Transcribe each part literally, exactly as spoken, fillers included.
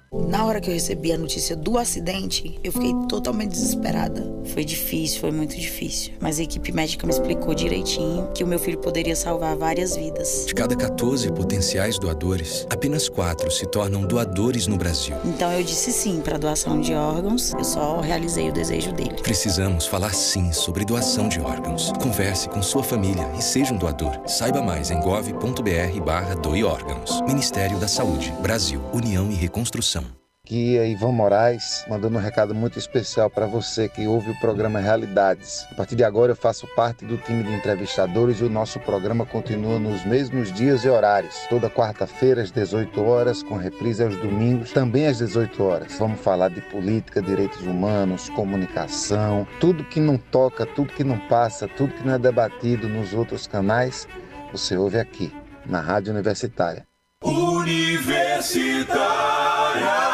Na hora que eu recebi a notícia do acidente, eu fiquei totalmente desesperada. Foi difícil, foi muito difícil. Mas a equipe médica me explicou direitinho que o meu filho poderia salvar várias vidas. De cada quatorze potenciais doadores, apenas quatro se tornam doadores no Brasil. Então eu disse sim para a doação de órgãos, eu só realizei o desejo dele. Precisamos falar sim sobre doação de órgãos. Converse com sua família e seja um doador. Saiba mais em gov ponto br barra doe órgãos. Ministério da Saúde, Brasil, União e Reconstrução. Aqui é Ivan Moraes, mandando um recado muito especial para você que ouve o programa Realidades. A partir de agora eu faço parte do time de entrevistadores e o nosso programa continua nos mesmos dias e horários. Toda quarta-feira às dezoito horas, com reprise aos domingos, também às dezoito horas. Vamos falar de política, direitos humanos, comunicação, tudo que não toca, tudo que não passa, tudo que não é debatido nos outros canais, você ouve aqui, na Rádio Universitária. Universitária.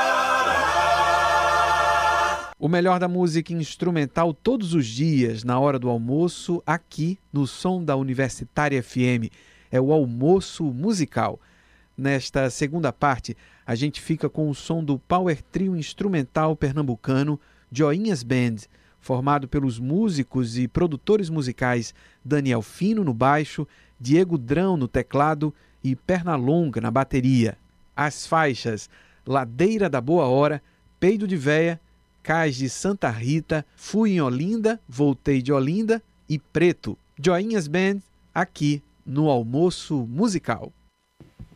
O melhor da música instrumental todos os dias, na hora do almoço, aqui no som da Universitária F M. É o Almoço Musical. Nesta segunda parte, a gente fica com o som do Power Trio instrumental pernambucano Joinhas Band, formado pelos músicos e produtores musicais Daniel Fino no baixo, Diego Drão no teclado e Pernalonga na bateria. As faixas Ladeira da Boa Hora, Peido de Véia, Cais de Santa Rita, Fui em Olinda, Voltei de Olinda e Preto. Joinhas Band, aqui no Almoço Musical.